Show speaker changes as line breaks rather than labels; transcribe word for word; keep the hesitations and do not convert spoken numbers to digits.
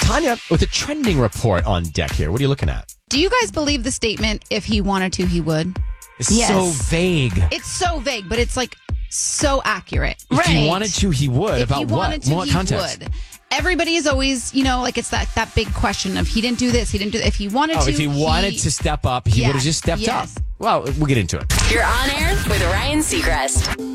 Tanya with a trending report on deck here. What are you looking at?
Do you guys believe the statement, if he wanted to, he would?
It's
Yes.
so vague.
It's so vague, but it's like so accurate.
If
Right.
he wanted to, he would.
If
About
he
what?
wanted to,
what
he
context?
would. Everybody is always, you know, like it's that, that big question of he didn't do this, he didn't do that. If he wanted
Oh,
to,
if he wanted to step up, he
Yes,
would have just stepped
yes.
up. Well, we'll get into it.
You're on air with Ryan Seacrest.